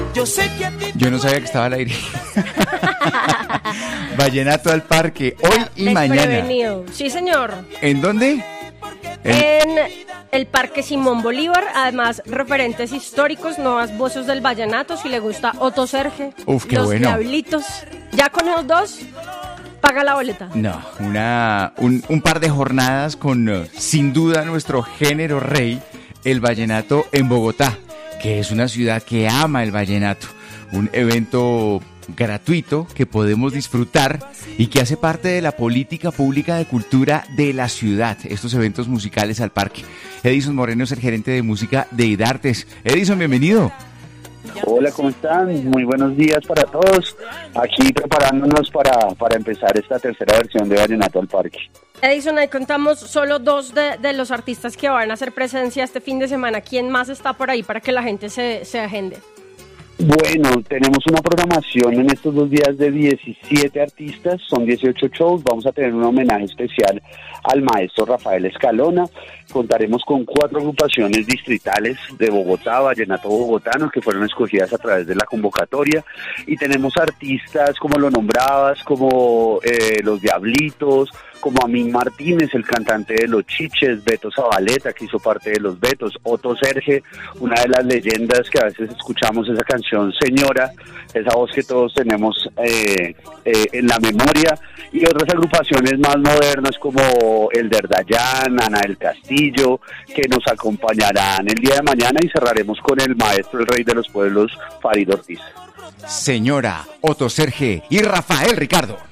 Yo no sabía que estaba al aire. Vallenato al Parque, hoy y mañana. Sí, señor. ¿En dónde? En el Parque Simón Bolívar, además referentes históricos, nuevas voces del vallenato, si le gusta Otto Serge, Uf, qué Los bueno. Diablitos. Ya con los dos, paga la boleta. No, un par de jornadas con, sin duda, nuestro género rey, el vallenato en Bogotá, que es una ciudad que ama el vallenato. Un evento gratuito que podemos disfrutar y que hace parte de la política pública de cultura de la ciudad, estos eventos musicales al parque. Edison Moreno es el gerente de música de IDARTES. Edison, bienvenido. Hola, ¿cómo están? Muy buenos días para todos. Aquí preparándonos para empezar esta tercera versión de Vallenato al Parque. Edison, ahí contamos solo dos de los artistas que van a hacer presencia este fin de semana. ¿Quién más está por ahí para que la gente se agende? Bueno, tenemos una programación en estos 2 días de 17 artistas, son 18 shows, vamos a tener un homenaje especial al maestro Rafael Escalona, contaremos con 4 agrupaciones distritales de Bogotá, vallenato bogotano, que fueron escogidas a través de la convocatoria, y tenemos artistas como lo nombrabas, como Los Diablitos, como Amín Martínez, el cantante de Los Chiches, Beto Zabaleta, que hizo parte de Los Betos, Otto Serge, una de las leyendas que a veces escuchamos esa canción Señora, esa voz que todos tenemos en la memoria, y otras agrupaciones más modernas como El Derdayán, Ana del Castillo, que nos acompañarán el día de mañana, y cerraremos con el maestro, el rey de los pueblos, Farid Ortiz. Señora, Otto Serge y Rafael Ricardo.